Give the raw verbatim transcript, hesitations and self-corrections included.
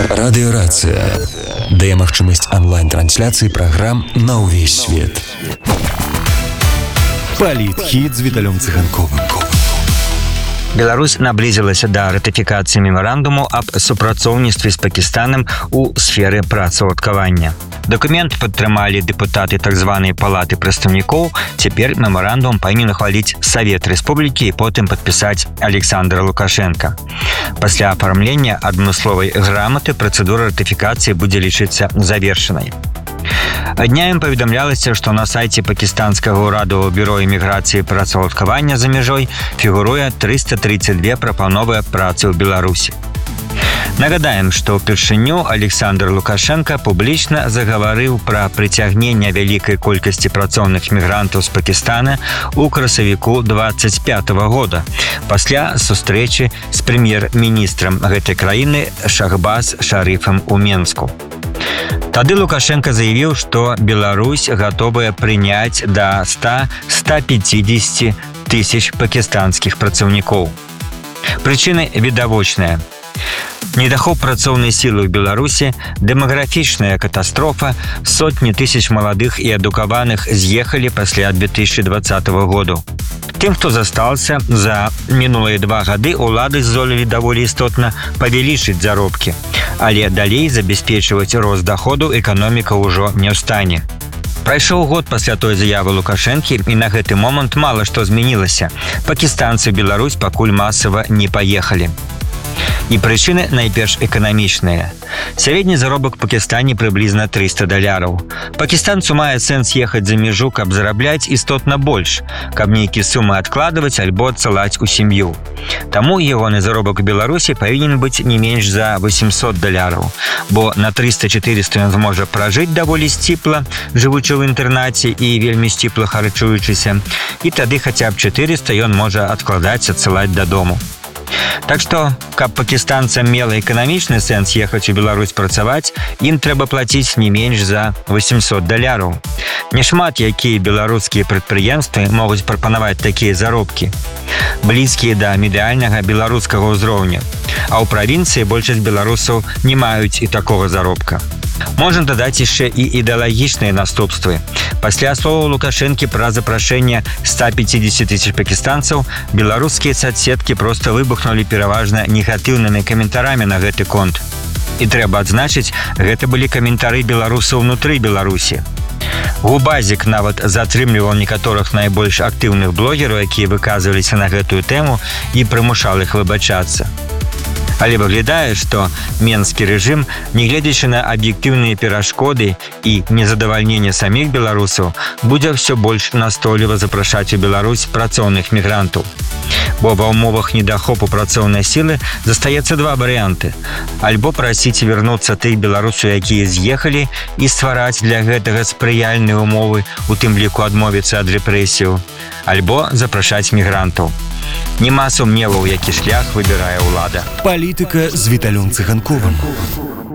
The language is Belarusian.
Радыёрацыя дае магчымасць онлайн-трансляцыі праграм на ўвесь свет. Палітхіт з Віталём Цыганковым. Беларусь наблизилась до ратыфікацыі мемарандуму аб супрацоўніцтве з Пакістанам у сферы працаўладкавання. Документ падтрымалі дэпутаты так званай палаты прадстаўнікоў. Цяпер мемарандум павінен ухваліць Савет Рэспублікі і потым падпісаць Александр Лукашенко. Пасля афармлення адмысловай граматы працэдура ратыфікацыі будзе лічыцца завершанай. Днямі паведамлялася, што на сайце пакістанскага ўрадавага бюро іміграцыі і працаўладкавання за мяжой фігуруе трыста тридцать две прапановы працы ў Беларусі. Нагадаем, што ўпершыню Александр Лукашенко публічна загаварыў пра прыцягненне вялікай колькасці працоўных мігрантаў з Пакістана ў красавіку двадцать пятого года пасля сустрэчы з прэм'ер-міністрам гэтай краіны Шахбаз Шарыфам у Менску. Тады Лукашенко заявіў, што Беларусь гатовая прыняць да ста — ста пятидесяти тысяч пакістанскіх працаўнікоў. Прычыны відавочныя. Недахоп працоўнай сілы ў Беларусі, дэмаграфічная катастрофа, сотні тысяч маладых і адукаваных з'ехалі пасля две тысячи двадцатого году. Тым, хто застаўся, за мінулыя два гады ўлады здолелі даволі істотна павялічыць заробкі, але далей забяспечваць рост даходу эканоміка ўжо не ў стане. Прайшоў год пасля той заявы Лукашэнкі, і на гэты момант мала што змянілася. Пакістанцы ў Беларусь пакуль масава не паехалі. І прычыны найперш эканамічныя. Сярэдні заробак у Пакістане прыблізна триста даляраў. Пакістанцу мае сэнс ехаць за мяжу, каб зарабляць істотна больш, каб нейкія сумы адкладваць альбо адсылаць у сям'ю. Таму ягоны заробак у Беларусі павінен быць не менш за восемьсот даляраў, бо на триста — четыреста ён зможа пражыць даволі сціпла, жывучы ў інтэрнаце і вельмі сціпла харчуючыся, і тады хаця б чатырыста ён можа адкладаць, адсылаць дадому. Так што, каб пакістанцам мела эканамічны сэнс ехаць у Беларусь працаваць, ім трэба плаціць не менш за восемьсот даляраў. Няшмат якія беларускія прадпрыемствы могуць прапанаваць такія заробкі, блізкія да медыальнага беларускага ўзроўня, а ў правінцыі большасць беларусаў не маюць і такога заробка. Можна дадаць яшчэ і ідэалагічныя наступствы. Пасля слова Лукашэнкі пра запрашэнне ста пятидесяти тысяч пакістанцаў беларускія соцсеткі проста выбухнулі пераважна негатыўнымі каментарамі на гэты конт. І трэба адзначыць, гэта былі каментары беларусаў унутры Беларусі. Губазік нават затрымліваў некаторых найбольш актыўных блогераў, якія выказваліся на гэтую тэму, і прымушаў іх выбачацца. Але выглядае, што менскі рэжым, нягледзячы на аб'ектыўныя перашкоды і незадавальненне саміх беларусаў, будзе ўсё больш настойліва запрашаць у Беларусь працоўных мігрантаў. Бо ва ўмовах недахопу працоўнай сілы застаецца два варыянты. Альбо прасіць вярнуцца тых беларусаў, якія з'ехалі, і ствараць для гэтага спрыяльныя ўмовы, у тым ліку адмовіцца ад рэпрэсіяў, альбо запрашаць мігрантаў. Нема сумневаў, які шлях выбірае ўлада. Палітыка з Віталём Цыганковым.